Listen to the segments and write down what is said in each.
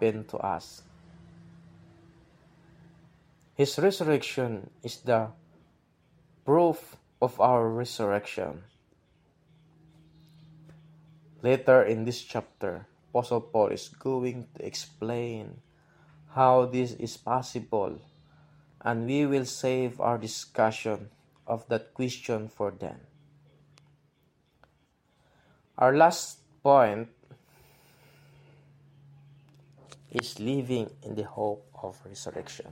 happened to us. His resurrection is the proof of our resurrection. Later in this chapter, Apostle Paul is going to explain how this is possible, and we will save our discussion of that question for then. Our last point is living in the hope of resurrection.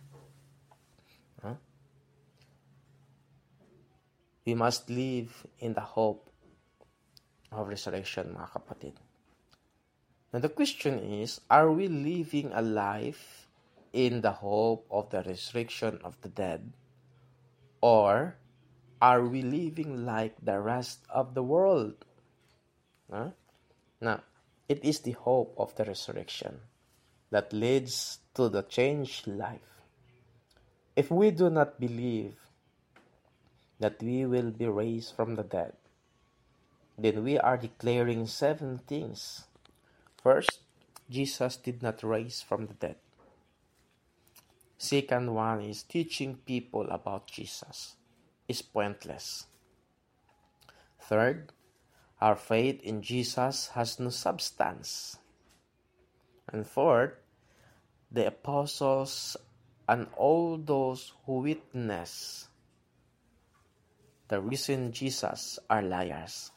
We must live in the hope of resurrection, mga kapatid. Now the question is, are we living a life in the hope of the resurrection of the dead? Or are we living like the rest of the world? Now, it is the hope of the resurrection that leads to the changed life. If we do not believe that we will be raised from the dead, then we are declaring 7 things. First, Jesus did not rise from the dead. Second one is teaching people about Jesus is pointless. Third, our faith in Jesus has no substance. And fourth, the apostles and all those who witness the risen Jesus are liars.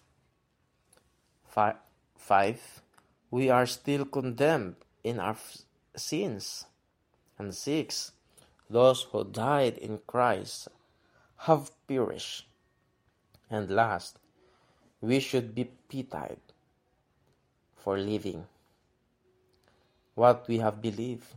5, we are still condemned in our sins. And 6, those who died in Christ have perished. And last, we should be pitied for living what we have believed.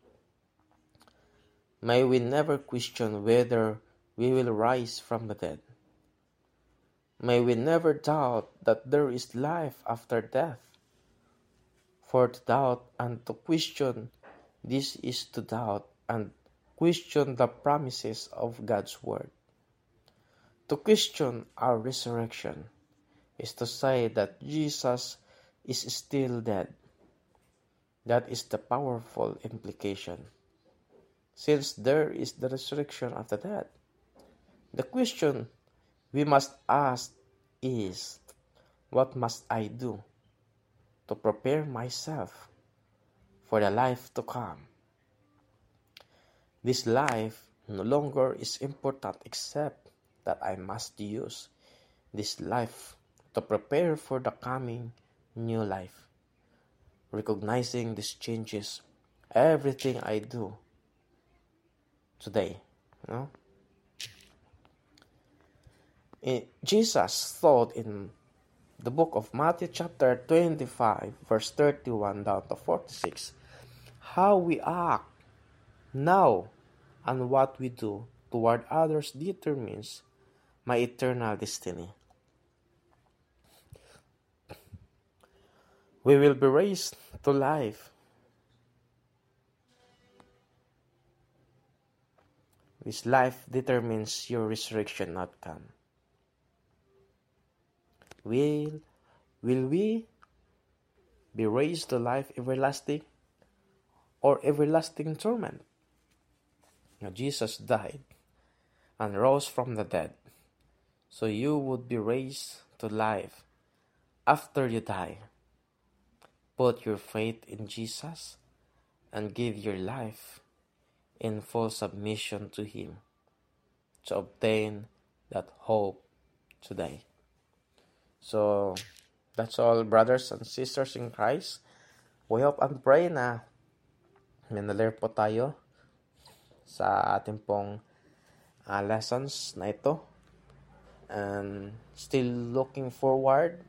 May we never question whether we will rise from the dead. May we never doubt that there is life after death. For to doubt and to question this is to doubt and question the promises of God's word. To question our resurrection is to say that Jesus is still dead. That is the powerful implication. Since there is the resurrection of the dead, the question we must ask is, what must I do to prepare myself for the life to come? This life no longer is important except that I must use this life to prepare for the coming new life. Recognizing these changes, everything I do today. Jesus taught in the book of Matthew chapter 25 verse 31 down to 46 how we act now and what we do toward others determines my eternal destiny. We will be raised to life. This life determines your resurrection outcome. Will we be raised to life everlasting or everlasting torment? Now, Jesus died and rose from the dead, so you would be raised to life after you die. Put your faith in Jesus and give your life in full submission to Him to obtain that hope today. So, that's all, brothers and sisters in Christ. We hope and pray na minalearn po tayo sa ating pong lessons na ito. And still looking forward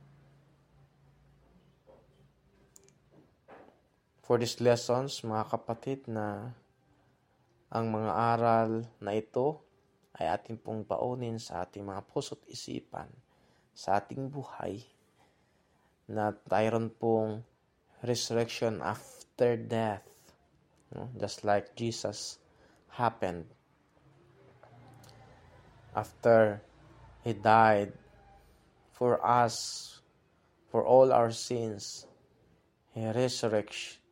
for these lessons, mga kapatid, na ang mga aral na ito ay ating pong paunin sa ating mga puso't isipan, sa ating buhay, na mayroon pong resurrection after death, just like Jesus happened. After He died for us, for all our sins, He resurrected